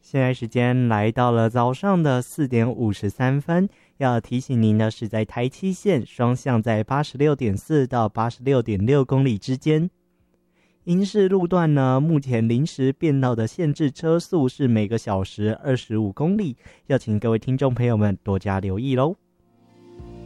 现在时间来到了早上的4:53，要提醒您的是，在台七线双向在86.4到86.6公里之间。英式路段呢，目前临时变道的限制车速是每个小时25公里，要请各位听众朋友们多加留意咯。